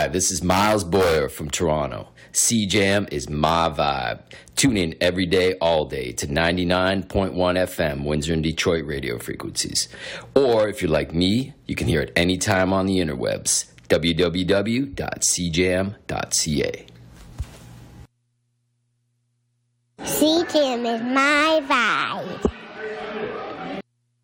Hi, this is Miles Boyer from Toronto. CJAM is my vibe. Tune in every day, all day to 99.1 FM, Windsor and Detroit radio frequencies. Or if you're like me, you can hear it anytime on the interwebs. www.cjam.ca. CJAM is my vibe.